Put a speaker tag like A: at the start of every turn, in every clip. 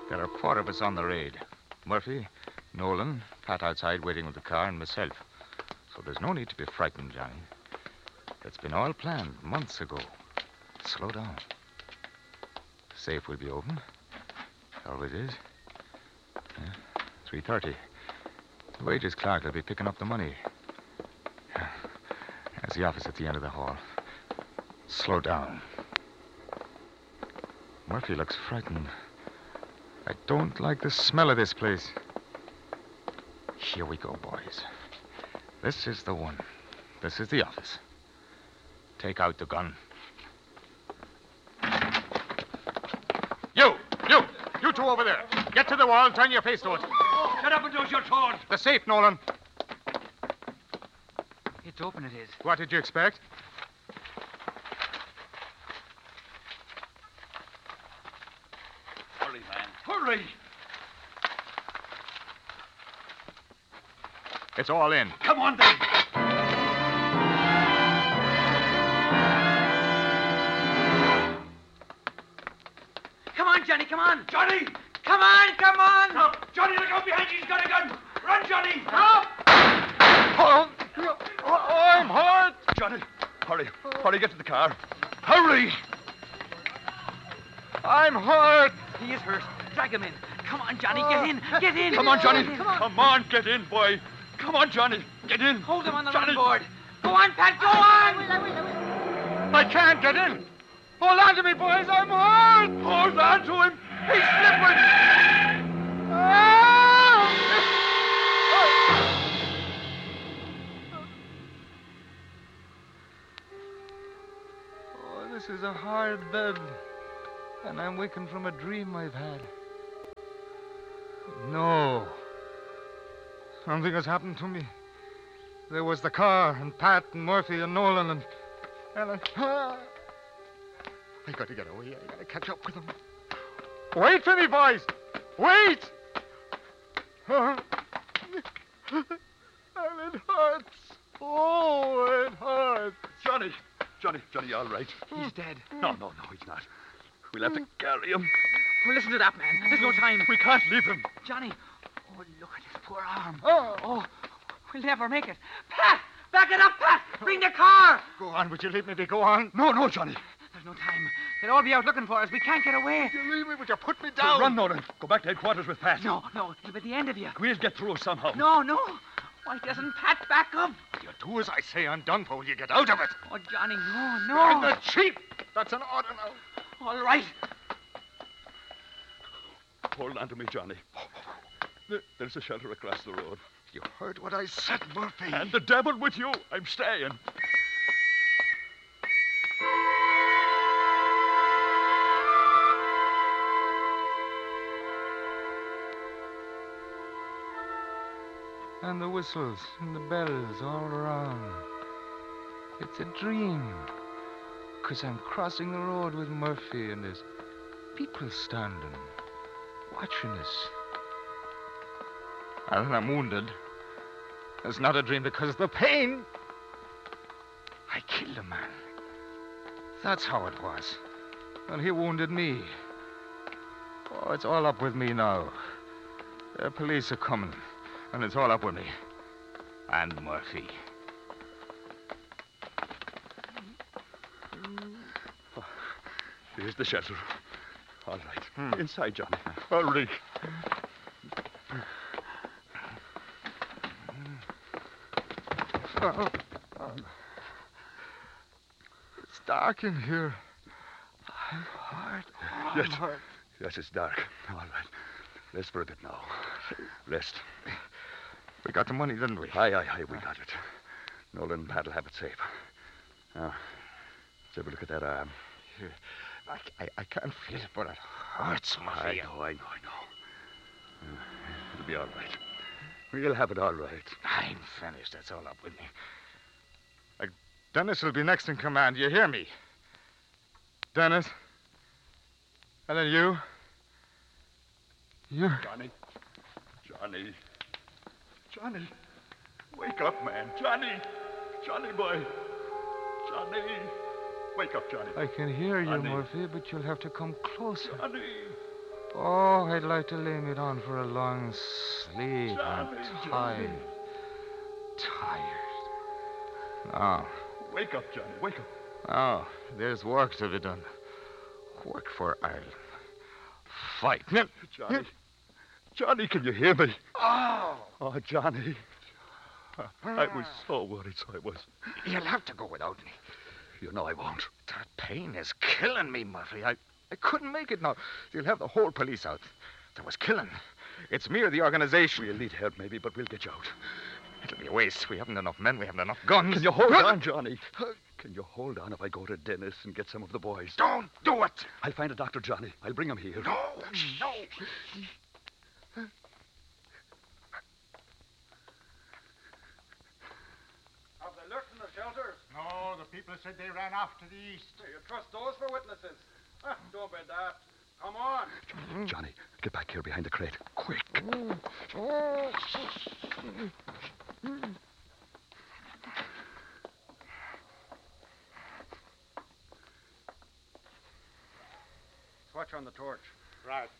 A: There are 4 of us on the raid. Murphy, Nolan, Pat outside waiting with the car, and myself. So there's no need to be frightened, Johnny. It's been all planned months ago. Slow down. The safe will be open. Always is. 3:30. The wages clerk will be picking up the money. There's the office at the end of the hall. Slow down. Murphy looks frightened. I don't like the smell of this place. Here we go, boys. This is the one. This is the office. Take out the gun. You two over there. Get to the wall and turn your face to it.
B: Shut up and do as you're told.
A: The safe, Nolan.
B: It's open, it is.
A: What did you expect?
B: Hurry, man. Hurry!
A: It's all in.
B: Come on, then. Come on, Johnny, come on. Johnny! Come on, come on! Stop! Johnny, look out behind you. He's got a gun. Run, Johnny! Stop!
A: Oh, I'm hurt.
C: Johnny, hurry. Hurry, get to the car. Hurry!
A: I'm hurt.
B: He is hurt. Drag him in. Come on, Johnny, get in. Get in.
C: Come on, Johnny.
B: Come on.
C: Come on, get in, boy. Come on, Johnny. Get in.
B: Hold him on the
C: Johnny.
B: running board. Go on, Pat, go on!
A: I can't get in. Hold on to me, boys. I'm hurt.
C: Hold on to him. He's slipping.
A: Oh, this is a hard bed. And I'm waking from a dream I've had. No. Something has happened to me. There was the car, and Pat, and Murphy, and Nolan, and Ellen. I got to get away. I got to catch up with them. Wait for me, boys. Wait. And it hurts. Oh, it hurts.
C: Johnny, all right.
B: He's dead.
C: No, he's not. We'll have to carry him.
B: Well, listen to that, man. There's no time.
C: We can't leave him.
B: Johnny. Oh, look at his poor arm.
A: Oh.
B: We'll never make it. Pat! Back it up, Pat! Bring the car!
A: Go on. Would you leave me be? Go on.
C: No, Johnny.
B: There's no time. They'll all be out looking for us. We can't get away.
A: You leave me. Would you put me down?
C: Run, Nolan. Go back to headquarters with Pat.
B: No. It'll be the end of you.
C: We'll get through somehow.
B: No. Why doesn't Pat back up?
A: You do as I say. I'm done for. Will you get out of it?
B: Oh, Johnny, no.
A: I'm the chief. That's an order now.
B: All right.
C: Hold on to me, Johnny. There's a shelter across the road.
A: You heard what I said, Murphy.
C: And the devil with you. I'm staying.
A: And the whistles and the bells all around. It's a dream. 'Cause I'm crossing the road with Murphy and there's people standing, watching us. And I'm wounded. It's not a dream because of the pain. I killed a man. That's how it was. And he wounded me. Oh, it's all up with me now. The police are coming. And it's all up with me. And Murphy.
C: Oh, here's the shelter. All right. Inside, Johnny. Hurry.
A: It's dark in here. I'm hurt.
C: Yes.
A: I'm hurt.
C: Yes, it's dark. All right. Rest for a bit now. Rest.
A: We got the money, didn't we?
C: Aye, we got it. Nolan and Pat will have it safe. Now, let's have a look at that arm.
A: Here. I can't feel it, but it hurts, Murphy.
C: I know. It'll be all right. We'll have it all right.
A: I'm finished. That's all up with me. Dennis will be next in command. You hear me? Dennis? And then you?
C: Johnny. Wake up, man. Johnny, boy. Johnny. Wake up, Johnny.
A: I can hear you,
C: Johnny.
A: Murphy, but you'll have to come closer.
C: Johnny.
A: Oh, I'd like to lay me down for a long sleep. I'm tired. Tired. Oh.
C: Wake up, Johnny. Wake up.
A: Oh, there's work to be done. Work for Ireland. Fight.
C: Johnny. Johnny, can you hear me?
B: Oh!
C: Oh, Johnny. I was so worried, so I was.
A: You'll have to go without me.
C: You know I won't.
A: That pain is killing me, Murphy. I couldn't make it now. You'll have the whole police out. There was killing. It's me or the organization.
C: We'll need help, maybe, but we'll get you out.
A: It'll be a waste. We haven't enough men. We haven't enough guns.
C: Can you hold on, Johnny? Can you hold on if I go to Dennis and get some of the boys?
A: Don't do it.
C: I'll find a doctor, Johnny. I'll bring him here.
A: No, no.
B: Have they looked in the shelters?
D: No, the people said they ran off to the east.
B: You trust those for witnesses? Don't be daft. Come on.
C: Johnny, get back here behind the crate. Quick.
B: Swatch on the torch.
D: Right.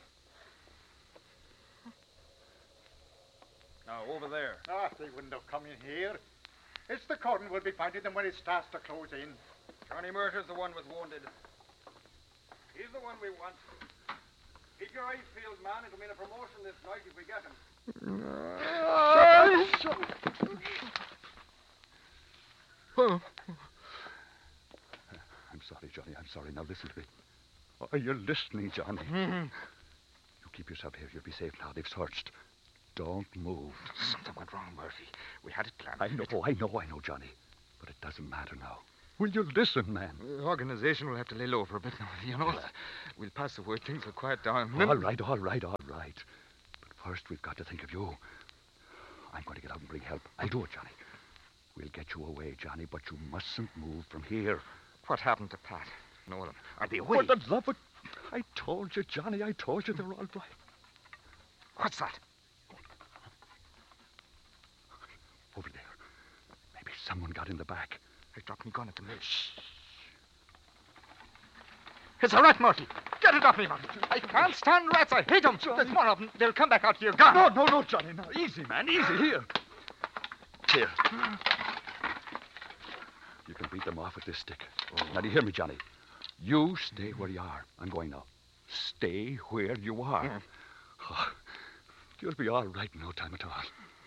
B: Now, over there.
D: Ah, they wouldn't have come in here. It's the curtain will be finding them when it starts to close in.
B: Johnny Murtagh's the one with wounded. He's the one we want. Keep your eyes peeled, man. It'll mean a promotion this night if we get him.
C: I'm sorry, Johnny. I'm sorry. Now listen to me. Are you listening, Johnny? You keep yourself here. You'll be safe now. They've searched. Don't move.
A: Something went wrong, Murphy. We had it planned.
C: I know, Johnny. But it doesn't matter now. Will you listen, man?
A: The organization will have to lay low for a bit now. You know, we'll pass the word. Things will quiet down.
C: All right. But first, we've got to think of you. I'm going to get out and bring help. I'll do it, Johnny. We'll get you away, Johnny, but you mustn't move from here.
A: What happened to Pat? Nolan? Are they away?
C: For the love of... I told you, Johnny. I told you they're all right.
A: What's that?
C: Over there. Maybe someone got in the back.
A: I dropped my gun at the mill. Shh. It's a rat, Murphy. Get it off me, Murphy. I can't stand rats. I hate them. There's more of them. They'll come back out to your gun.
C: No, Johnny. No, easy, man. Easy. Here. You can beat them off with this stick. Now, do you hear me, Johnny? You stay where you are. I'm going now. Stay where you are. Oh, you'll be all right in no time at all.